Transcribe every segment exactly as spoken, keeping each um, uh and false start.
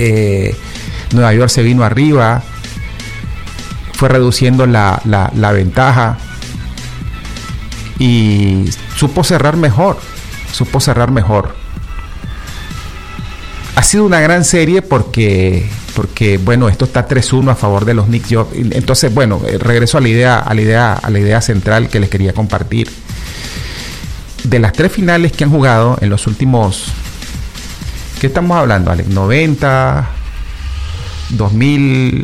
Eh, Nueva York se vino arriba, fue reduciendo la, la, la ventaja y supo cerrar mejor, supo cerrar mejor. Ha sido una gran serie porque, porque bueno, esto está tres uno a favor de los Knicks. Yo, entonces, bueno, regreso a la idea, a la idea, a la idea central que les quería compartir. De las tres finales que han jugado en los últimos, ¿qué estamos hablando, Alex? noventa, dos mil,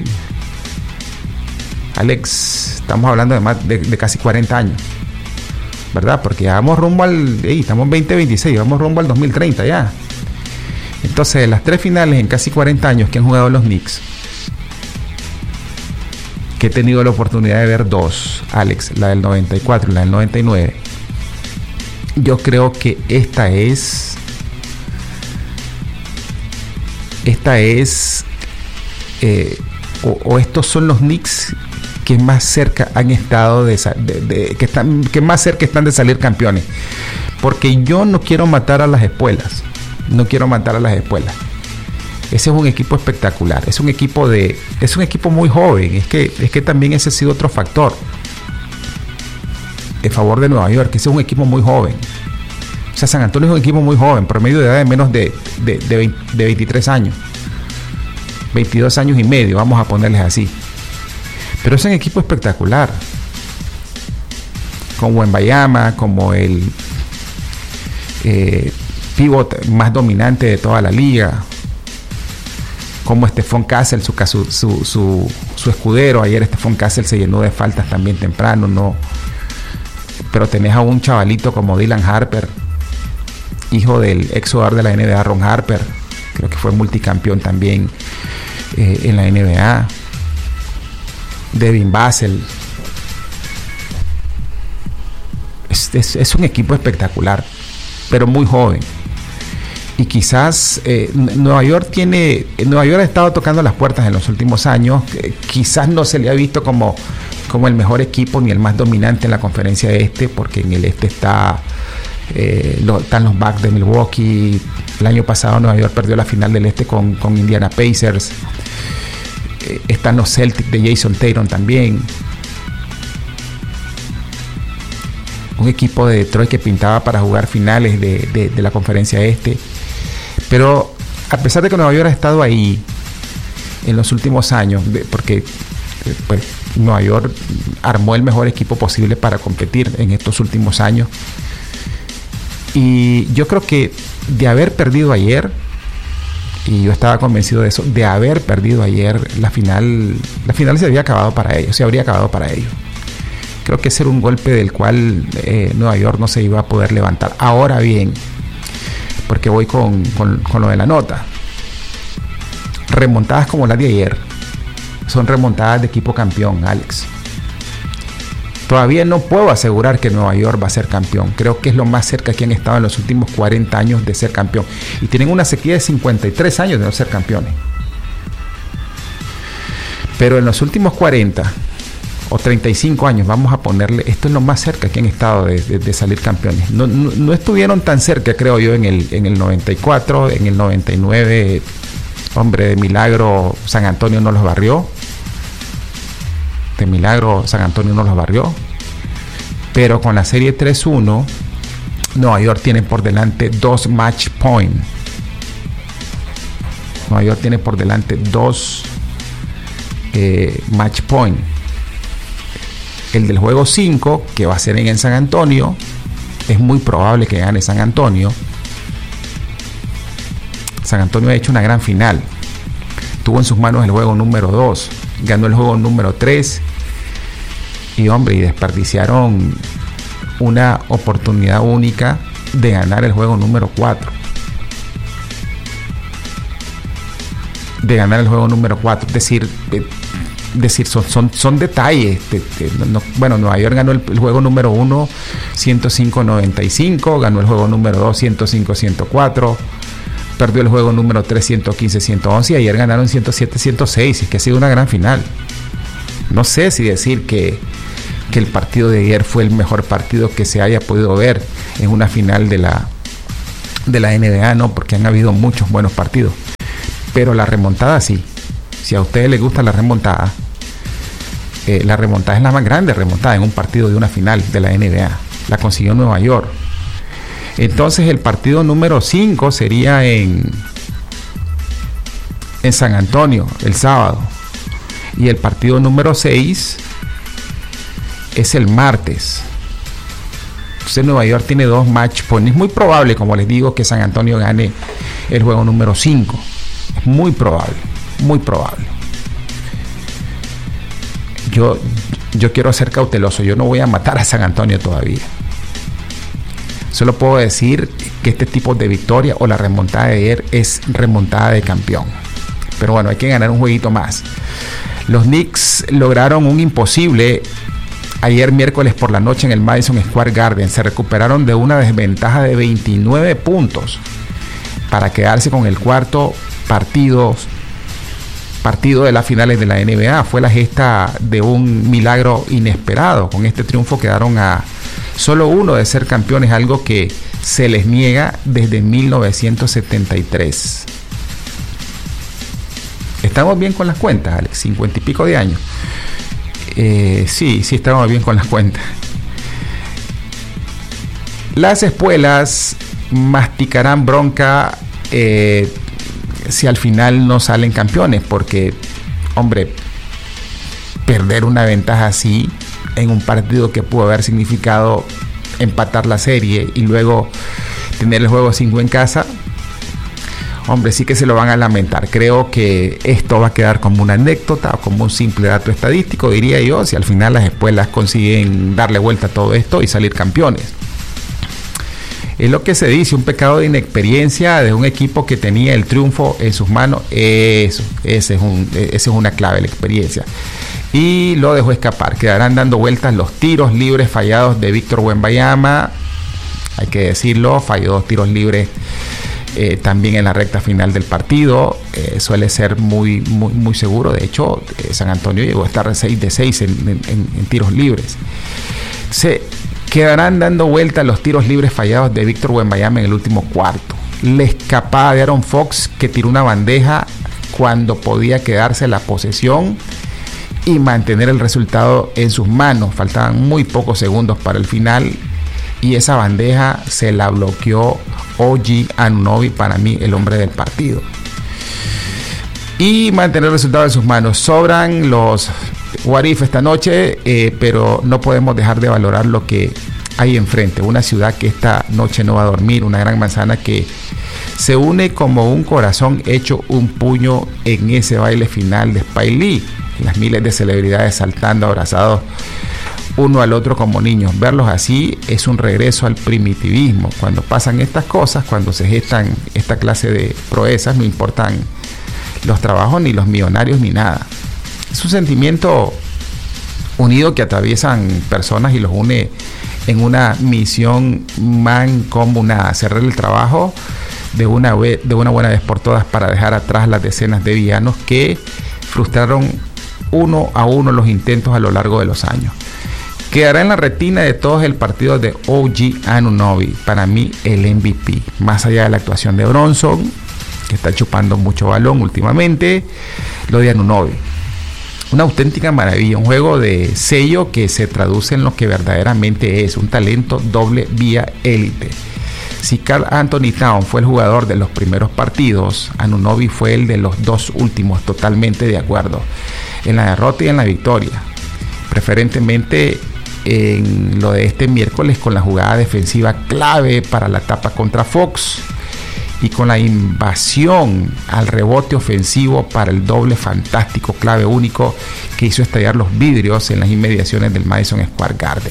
Alex, estamos hablando de más de, de casi cuarenta años, ¿verdad? Porque ya vamos rumbo al, hey, estamos en veinte veintiséis, vamos rumbo al dos mil treinta ya. Entonces, de las tres finales en casi cuarenta años que han jugado los Knicks, que he tenido la oportunidad de ver dos, Alex, la del noventa y cuatro y la del noventa y nueve, yo creo que esta es esta es eh, o, o estos son los Knicks que más cerca han estado de, de, de que están que más cerca están de salir campeones, porque yo no quiero matar a las espuelas. No quiero matar a las espuelas. Ese es un equipo espectacular. Es un equipo de, es un equipo muy joven. Es que, es que también ese ha sido otro factor en favor de Nueva York. Que ese es un equipo muy joven. O sea, San Antonio es un equipo muy joven, promedio de edad de menos de, de, de, veinte, de veintitrés años, veintidós años y medio, vamos a ponerles así. Pero es un equipo espectacular. Como Wembanyama, como el eh, pivot más dominante de toda la liga, como Stephon Castle, su, su, su, su, su escudero. Ayer Stephon Castle se llenó de faltas también temprano, ¿no? Pero tenés a un chavalito como Dylan Harper, hijo del ex jugador de la N B A, Ron Harper, creo que fue multicampeón también eh, en la N B A. Devin Vassell. Es, es, es un equipo espectacular, pero muy joven. Y quizás eh, Nueva York tiene, Nueva York ha estado tocando las puertas en los últimos años. Eh, quizás no se le ha visto como, como el mejor equipo ni el más dominante en la conferencia este, porque en el este está eh, lo, están los Bucks de Milwaukee. El año pasado Nueva York perdió la final del este con, con Indiana Pacers. Eh, están los Celtics de Jason Tatum también. Un equipo de Detroit que pintaba para jugar finales de, de, de la conferencia este. Pero a pesar de que Nueva York ha estado ahí en los últimos años, de, porque pues, Nueva York armó el mejor equipo posible para competir en estos últimos años. Y yo creo que de haber perdido ayer, y yo estaba convencido de eso, de haber perdido ayer la final, la final se había acabado para ellos, se habría acabado para ellos. Creo que ese era un golpe del cual eh, Nueva York no se iba a poder levantar. Ahora bien, porque voy con, con, con lo de la nota. Remontadas como las de ayer son remontadas de equipo campeón, Alex. Todavía no puedo asegurar que Nueva York va a ser campeón. Creo que es lo más cerca que han estado en los últimos cuarenta años de ser campeón. Y tienen una sequía de cincuenta y tres años de no ser campeones. Pero en los últimos cuarenta o treinta y cinco años, vamos a ponerle, esto es lo más cerca que han estado de, de, de salir campeones. No, no, no estuvieron tan cerca, creo yo, en el, en el noventa y cuatro, en el noventa y nueve, hombre, de milagro San Antonio no los barrió. De milagro San Antonio no los barrió. Pero con la serie tres uno, Nueva York tiene por delante dos match point. Nueva York tiene por delante dos eh, match point. El del juego cinco, que va a ser en, en San Antonio, es muy probable que gane San Antonio. San Antonio ha hecho una gran final. Tuvo en sus manos el juego número dos, ganó el juego número tres y hombre, y desperdiciaron una oportunidad única de ganar el juego número cuatro. De ganar el juego número cuatro, es decir, de, decir, son, son, son detalles. De, de, no, bueno, Nueva York ganó el, el juego número uno, ciento cinco a noventa y cinco, ganó el juego número dos, ciento cinco a ciento cuatro, perdió el juego número tres, ciento quince a ciento once, y ayer ganaron ciento siete a ciento seis. Es que ha sido una gran final. No sé si decir que, que el partido de ayer fue el mejor partido que se haya podido ver en una final de la, de la N B A, no, porque han habido muchos buenos partidos. pero la remontada sí. Si a ustedes les gusta la remontada, eh, la remontada es la más grande remontada en un partido de una final de la N B A. La consiguió Nueva York. Entonces el partido número cinco sería en, en San Antonio el sábado. Y el partido número seis es el martes. Entonces Nueva York tiene dos match points. Es muy probable, como les digo, que San Antonio gane el juego número cinco. Es muy probable, muy probable. Yo, yo quiero ser cauteloso. Yo no voy a matar a San Antonio todavía. Solo puedo decir que este tipo de victoria o la remontada de ayer es remontada de campeón. Pero bueno, hay que ganar un jueguito más. Los Knicks lograron un imposible ayer miércoles por la noche en el Madison Square Garden. Se recuperaron de una desventaja de veintinueve puntos para quedarse con el cuarto partido, partido de las finales de la N B A. Fue la gesta de un milagro inesperado. Con este triunfo quedaron a solo uno de ser campeones, algo que se les niega desde mil novecientos setenta y tres. ¿Estamos bien con las cuentas, Alex? Cincuenta y pico de años. Eh, sí, sí estamos bien con las cuentas. Las espuelas masticarán bronca eh, si al final no salen campeones, porque, hombre, perder una ventaja así en un partido que pudo haber significado empatar la serie y luego tener el juego cinco en casa, hombre, sí que se lo van a lamentar. Creo que esto va a quedar como una anécdota o como un simple dato estadístico, diría yo, si al final las espuelas consiguen darle vuelta a todo esto y salir campeones. Es lo que se dice, un pecado de inexperiencia de un equipo que tenía el triunfo en sus manos. Eso, ese es un, esa es una clave, la experiencia. Y lo dejó escapar. Quedarán dando vueltas los tiros libres fallados de Víctor Wembanyama. Hay que decirlo, falló dos tiros libres Eh, también en la recta final del partido. Eh, suele ser muy, muy, muy seguro. De hecho, eh, San Antonio llegó a estar seis de seis en, en, en tiros libres. Se quedarán dando vuelta los tiros libres fallados de Víctor Wembanyama en el último cuarto. La escapada de Aaron Fox, que tiró una bandeja cuando podía quedarse la posesión y mantener el resultado en sus manos. Faltaban muy pocos segundos para el final y esa bandeja se la bloqueó O G Anunoby, para mí el hombre del partido. Y mantener el resultado en sus manos. Sobran los what if esta noche, eh, pero no podemos dejar de valorar lo que hay enfrente. Una ciudad que esta noche no va a dormir, una gran manzana que se une como un corazón hecho un puño en ese baile final de Spike Lee. Las miles de celebridades saltando, abrazados uno al otro como niños. Verlos así es un regreso al primitivismo. Cuando pasan estas cosas, cuando se gestan esta clase de proezas, no importan los trabajos, ni los millonarios, ni nada. Es un sentimiento unido que atraviesan personas y los une en una misión mancomunada: cerrar el trabajo de una, de una buena vez por todas para dejar atrás las decenas de villanos que frustraron uno a uno los intentos a lo largo de los años. Quedará en la retina de todos el partido de O G Anunoby, para mí el M V P, más allá de la actuación de Bronson, que está chupando mucho balón últimamente. Lo de Anunoby, una auténtica maravilla, un juego de sello que se traduce en lo que verdaderamente es un talento doble vía élite. Si Karl Anthony Towns fue el jugador de los primeros partidos, Anunoby fue el de los dos últimos, totalmente de acuerdo, en la derrota y en la victoria, preferentemente en lo de este miércoles con la jugada defensiva clave para la etapa contra Fox y con la invasión al rebote ofensivo para el doble fantástico clave único que hizo estallar los vidrios en las inmediaciones del Madison Square Garden.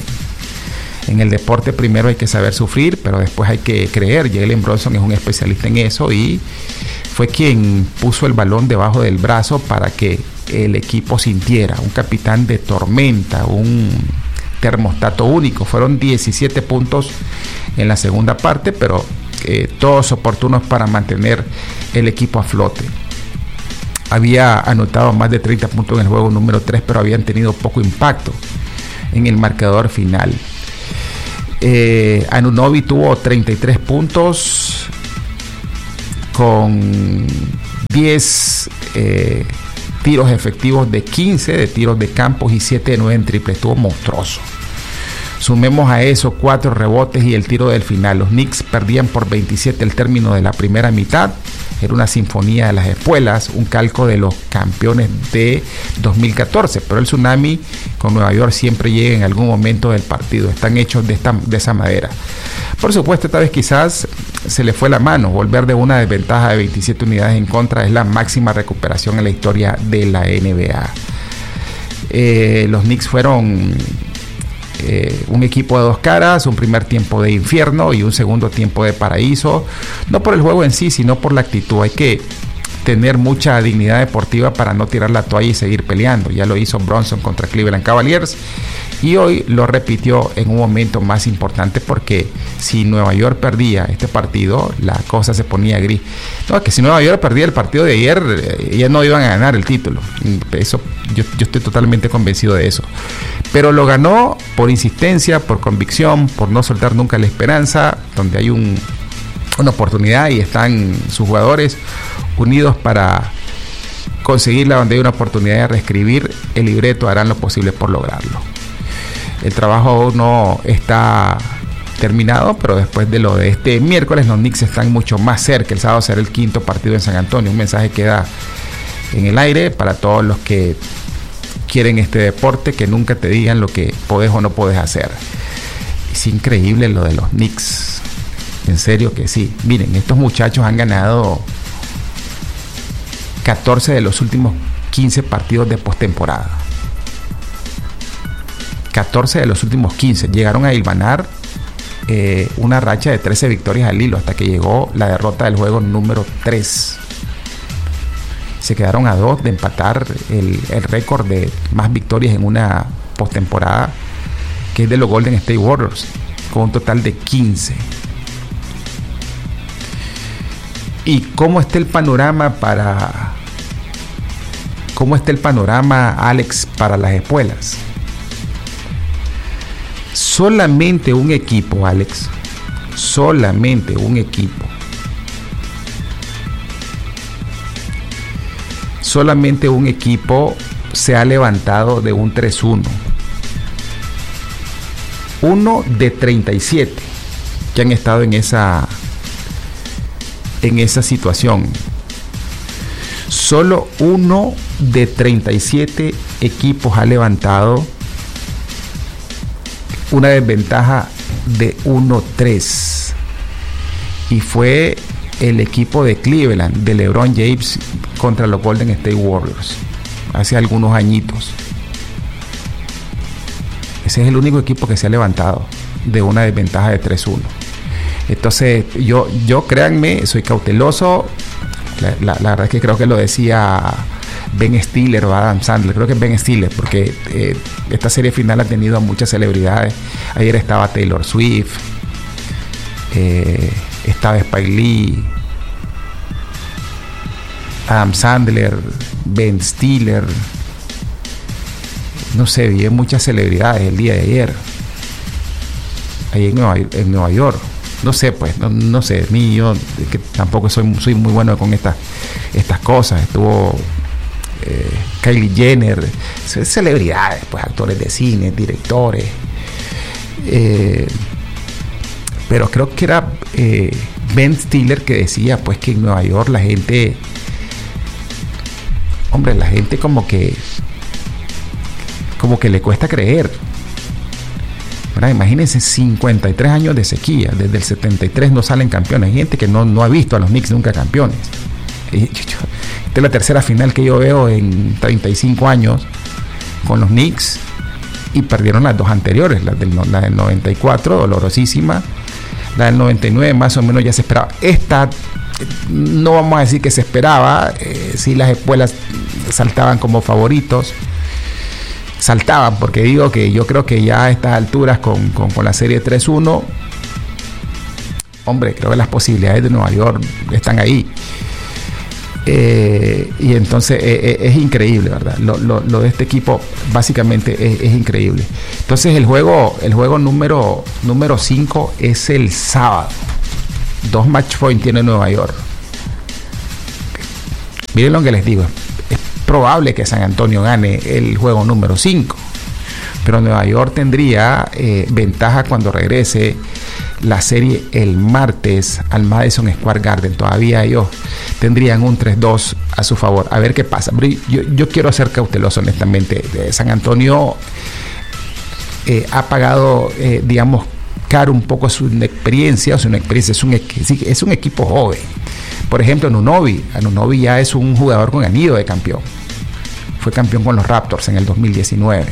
En el deporte primero hay que saber sufrir, pero después hay que creer. Jalen Brunson es un especialista en eso y fue quien puso el balón debajo del brazo para que el equipo sintiera. Un capitán de tormenta, un termostato único. Fueron diecisiete puntos en la segunda parte, pero eh, todos oportunos para mantener el equipo a flote. Había anotado más de treinta puntos en el juego número tres, pero habían tenido poco impacto en el marcador final. Eh, Anunoby tuvo treinta y tres puntos con diez eh, tiros efectivos de quince de tiros de campo y siete de nueve en triple. Estuvo monstruoso. Sumemos a eso cuatro rebotes y el tiro del final. Los Knicks perdían por veintisiete el término de la primera mitad. Era una sinfonía de las espuelas, un calco de los campeones de dos mil catorce. Pero el tsunami con Nueva York siempre llega en algún momento del partido. Están hechos de, esta, de esa madera. Por supuesto, esta vez quizás se le fue la mano. Volver de una desventaja de veintisiete unidades en contra es la máxima recuperación en la historia de la N B A. Eh, los Knicks fueron Eh, un equipo de dos caras, un primer tiempo de infierno y un segundo tiempo de paraíso, no por el juego en sí, sino por la actitud. Hay que tener mucha dignidad deportiva para no tirar la toalla y seguir peleando. Ya lo hizo Bronson contra Cleveland Cavaliers y hoy lo repitió en un momento más importante, porque si Nueva York perdía este partido, la cosa se ponía gris. No, que si Nueva York perdía el partido de ayer, eh, ya no iban a ganar el título. Eso, yo, yo estoy totalmente convencido de eso. Pero lo ganó por insistencia, por convicción, por no soltar nunca la esperanza, donde hay un, una oportunidad y están sus jugadores unidos para conseguirla. Donde hay una oportunidad de reescribir el libreto, harán lo posible por lograrlo. El trabajo aún no está terminado, pero después de lo de este miércoles, los Knicks están mucho más cerca. El sábado será el quinto partido en San Antonio. Un mensaje queda en el aire para todos los que quieren este deporte, que nunca te digan lo que podés o no podés hacer. Es increíble lo de los Knicks. En serio que sí. Miren, estos muchachos han ganado catorce de los últimos quince partidos de postemporada. catorce de los últimos quince. Llegaron a hilvanar eh, una racha de trece victorias al hilo hasta que llegó la derrota del juego número tres. Se quedaron a dos de empatar el, el récord de más victorias en una postemporada, que es de los Golden State Warriors, con un total de quince. ¿Y cómo está el panorama para cómo está el panorama, Alex, para las espuelas? Solamente un equipo, Alex, solamente un equipo, solamente un equipo se ha levantado de un tres uno. Uno de treinta y siete que han estado en esa en esa situación. Solo uno de treinta y siete equipos ha levantado una desventaja de uno tres, y fue el equipo de Cleveland, de LeBron James, contra los Golden State Warriors hace algunos añitos. Ese es el único equipo que se ha levantado de una desventaja de tres uno. Entonces yo, yo créanme, soy cauteloso. La, la, la verdad es que creo que lo decía Ben Stiller o Adam Sandler, creo que es Ben Stiller, porque eh, esta serie final ha tenido a muchas celebridades. Ayer estaba Taylor Swift, eh, estaba Spike Lee, Adam Sandler, Ben Stiller, no sé, vi muchas celebridades el día de ayer ahí en Nueva, en Nueva York. No sé, pues, no, no sé, a mí yo que tampoco soy, soy muy bueno con estas, estas cosas. Estuvo eh, Kylie Jenner, celebridades, pues, actores de cine, directores. Eh, pero creo que era eh, Ben Stiller que decía, pues, que en Nueva York la gente, hombre, la gente como que, como que le cuesta creer. ¿Verdad? Imagínense, cincuenta y tres años de sequía, desde el setenta y tres no salen campeones. Hay gente que no, no ha visto a los Knicks nunca campeones. Y yo, yo, esta es la tercera final que yo veo en treinta y cinco años con los Knicks, y perdieron las dos anteriores, la del, la del noventa y cuatro, dolorosísima, la del noventa y nueve más o menos ya se esperaba. Esta no vamos a decir que se esperaba, eh, sí, las espuelas saltaban como favoritos. Saltaban, porque digo que yo creo que ya a estas alturas con, con, con la serie tres uno, hombre, creo que las posibilidades de Nueva York están ahí. Eh, y entonces eh, es increíble, ¿verdad? Lo, lo, lo de este equipo básicamente es, es increíble. Entonces el juego, el juego número número cinco es el sábado. Dos match point tiene Nueva York. Miren lo que les digo, es probable que San Antonio gane el juego número cinco, pero Nueva York tendría eh, ventaja cuando regrese la serie el martes al Madison Square Garden. Todavía ellos tendrían un tres dos a su favor. A ver qué pasa. Pero yo, yo quiero ser cauteloso, honestamente. San Antonio eh, ha pagado, eh, digamos, caro un poco su inexperiencia. O su inexperiencia. Es un, es un equipo joven. Por ejemplo, Anunoby. Anunoby ya es un jugador con anillo de campeón. Fue campeón con los Raptors en el dos mil diecinueve.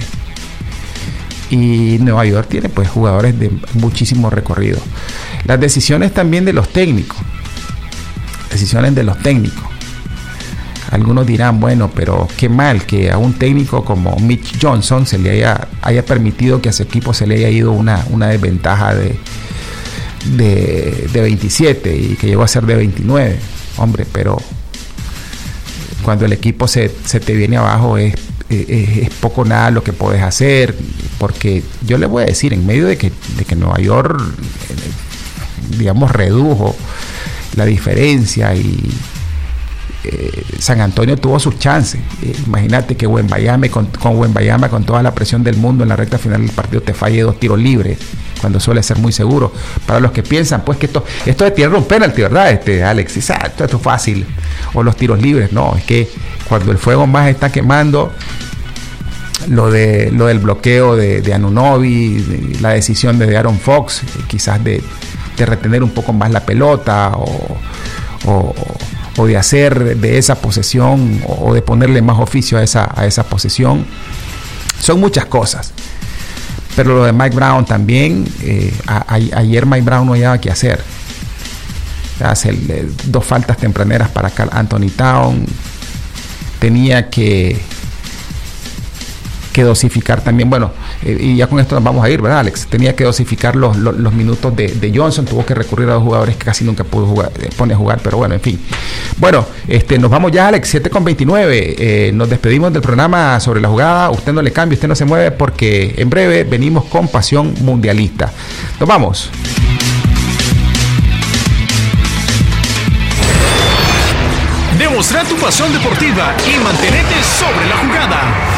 Y Nueva York tiene pues jugadores de muchísimo recorrido. Las decisiones también de los técnicos. Decisiones de los técnicos. Algunos dirán, bueno, pero qué mal que a un técnico como Mitch Johnson se le haya, haya permitido que a su equipo se le haya ido una, una desventaja de, de, de veintisiete y que llegó a ser de veintinueve. Hombre, pero cuando el equipo se, se te viene abajo es Es, es poco nada lo que puedes hacer, porque yo le voy a decir, en medio de que, de que Nueva York, eh, digamos, redujo la diferencia y eh, San Antonio tuvo sus chances. Eh, imagínate que Wembanyama con, con Wembanyama con toda la presión del mundo en la recta final del partido te falle dos tiros libres, cuando suele ser muy seguro. Para los que piensan, pues que esto, esto de tirar un penalti, ¿verdad, este Alex? Exacto, esto es fácil. O los tiros libres, no, es que cuando el fuego más está quemando, lo de lo del bloqueo de, de Anunoby, de la decisión de Aaron Fox, eh, quizás de, de retener un poco más la pelota o, o, o de hacer de esa posesión o de ponerle más oficio a esa, a esa posesión, son muchas cosas. Pero lo de Mike Brown también, eh, a, a, ayer Mike Brown no hallaba qué hacer. Hace el, el, dos faltas tempraneras para Karl Anthony Towns. Tenía que, que dosificar también, bueno, eh, y ya con esto nos vamos a ir, ¿verdad, Alex? Tenía que dosificar los, los, los minutos de, de Johnson. Tuvo que recurrir a dos jugadores que casi nunca pudo jugar, eh, pone a jugar, pero bueno, en fin. Bueno, este, nos vamos ya, Alex, siete con veintinueve. Eh, nos despedimos del programa Sobre la Jugada. Usted no le cambie, usted no se mueve, porque en breve venimos con Pasión Mundialista. Nos vamos. Demostrar tu pasión deportiva y mantenerte sobre la jugada.